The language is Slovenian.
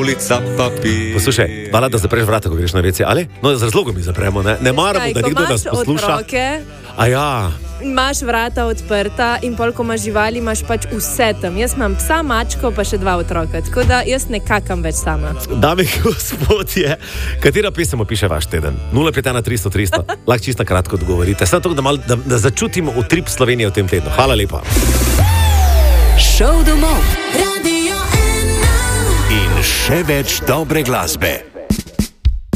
ulica papir. Poslušaj, hvala, da zapreš vrata, ko greš na WC, ali? No, z razlogom mi zapremo, ne? Ne maramo, da nekdo nas posluša. A ja. Imaš vrata odprta in pol, ko imaš živali, imaš pač vse tam. Jaz imam psa, mačko, pa še 2 otroka, tako da jaz ne kakam več sama. Dame in gospodje, katera pesem opiše vaš teden? 051-300-300, lahko čisto kratko odgovorite. Samo to, da začutimo utrip Slovenije v tem tednu. Hvala lepa. Šov domov. Radio 1. In še več dobre glasbe.